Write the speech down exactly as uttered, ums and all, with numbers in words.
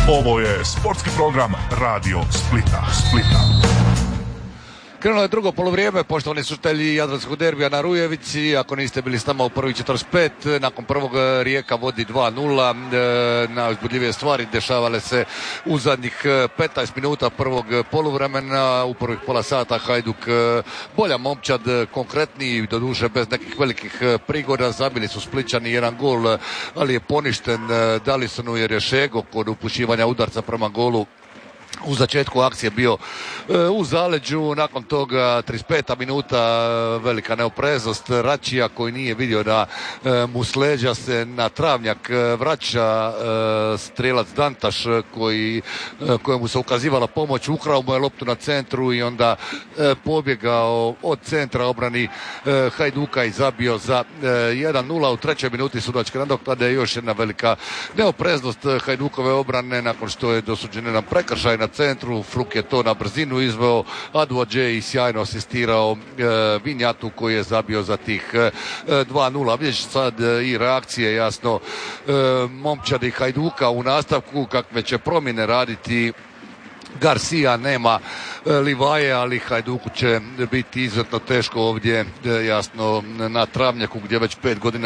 Ovo je sportski program Radio Splita. Splita. Krenulo je drugo poluvrijeme, poštovani slušatelji Jadranskog derbija na Rujevici. Ako niste bili s nama u prvih četrdeset pet, nakon prvog Rijeka vodi dva nula. E, najuzbudljivije stvari dešavale se u zadnjih petnaest minuta prvog poluvremena. U prvih pola sata Hajduk bolja momčad, konkretniji, doduše bez nekih velikih prigoda. Zabili su Splićani jedan gol, ali je poništen Dalisonu jer je Šego kod upućivanja udarca prema golu u začetku akcije bio e, u zaleđu. Nakon toga trideset peta minuta, velika neopreznost Račija koji nije vidio da e, mu s leđa se na travnjak e, vraća e, strelac Dantaš koji, e, kojemu se ukazivala pomoć, ukrao mu je loptu na centru i onda e, pobjegao od centra obrani e, Hajduka i zabio za e, jedan nula. U trećoj minuti sudačke nadoknade još jedna velika neopreznost Hajdukove obrane nakon što je dosuđen jedan prekršaj na centru. Fruk je to na brzinu izveo, Aduadže i sjajno asistirao e, Vinjatu koji je zabio za tih e, dva nula. Vidjeti sad e, i reakcije jasno e, momčadi Hajduka u nastavku, kakve će promjene raditi Garcia, nema e, Livaje, ali Hajduku će biti izuzetno teško ovdje e, jasno na travnjaku gdje već pet godina